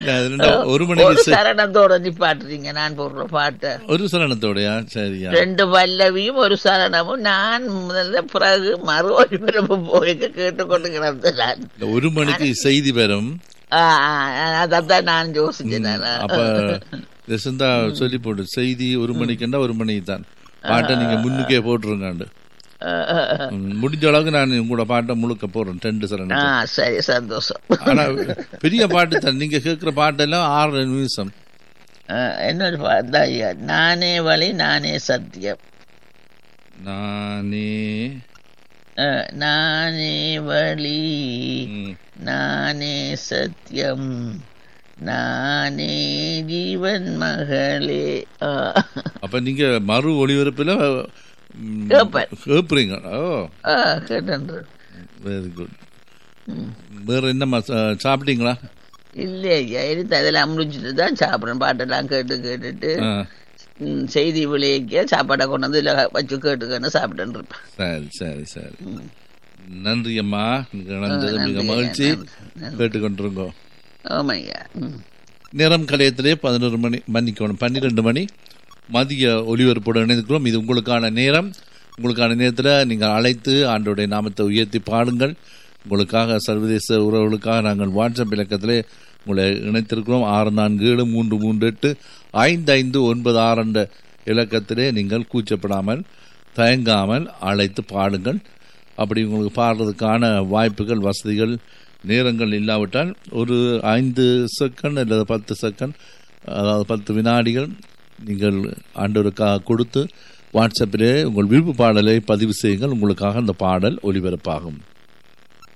ஒரு மணிக்கு சரணத்தோட நிப்பாட்டுறீங்க நான் போடுற பாட்டை. ஒரு சரணத்தோடயா? சரியா? 2 பல்லவியும் ஒரு சரணமும். நான் முதல்ல பிறகு மறு ஒளிபரப்பு போய் கேட்டுக்கொண்டு கிடந்தேன். ஒரு மணிக்கு செய்தி பெறும். அதான் நான் யோசிச்சேன். அப்ப யசந்தா சொல்லி போட்டு செய்தி 1 மணிக்குண்டா 1 மணிக்கு தான் பாட்டை நீங்க முன்னுக்கே போட்டுருங்க. முடிஞ்ச அளவுக்கு நான் உங்களோட பாட்டை முழுக்க போடுறேன் 2 சரணம். சரி, சந்தோஷம். ஆனா பெரிய பாட்டு தான். நீங்க கேட்கிற பாட்டெல்லாம் 6 நிமிஷம். என்னோட பாட்டு நானே வழி நானே சத்தியம். நானே வழி நானே சத்தியம் நானே ஜீவன் மகளே. அப்ப நீங்க மறு ஒளிபரப்புல கேட்பீங்க? Very good. வேற என்ன சாப்பிட்டீங்களா? இல்லையா, எடுத்து அதெல்லாம் முடிச்சுட்டு தான் சாப்பிட்றேன். பாட்டெல்லாம் கேட்டுட்டு செய்தி விளைவிக்க சாப்பாடை கொண்டு வந்து இல்லை வச்சு கேட்டுக்கன்னு சாப்பிட்டு இருப்பேன். சரி சரி சரி. நன்றி அம்மா, நடந்தது மிக மகிழ்ச்சி. கேட்டுக்கொண்டிருங்கோ. ஆமாய்யா. நேரம் கலையத்திலே 11 மணி, மன்னிக்கணும் 12 மணி மதிய ஒலிபரப்போடு இணைந்திருக்கிறோம். இது உங்களுக்கான நேரம். உங்களுக்கான நேரத்தில் நீங்கள் அழைத்து ஆண்டோடைய நாமத்தை உயர்த்தி பாடுங்கள். உங்களுக்காக சர்வதேச உறவுகளுக்காக நாங்கள் வாட்ஸ்அப் இலக்கத்திலே உங்களை இணைத்திருக்கிறோம். 6473355596 என்ற இலக்கத்திலே நீங்கள் கூச்சப்படாமல் தயங்காமல் அழைத்து பாடுங்கள். அப்படி உங்களுக்கு பாடுறதுக்கான வாய்ப்புகள், வசதிகள், நேரங்கள் இல்லாவிட்டால் ஒரு 5 செகண்ட் அல்லது 10 செகண்ட், அதாவது 10 வினாடிகள் நீங்கள் ஆண்டவருக்காக கொடுத்து வாட்ஸ்அப்பிலே உங்கள் விருப்ப பாடலை பதிவு செய்யுங்கள். உங்களுக்காக அந்த பாடல் ஒலிபரப்பாகும்.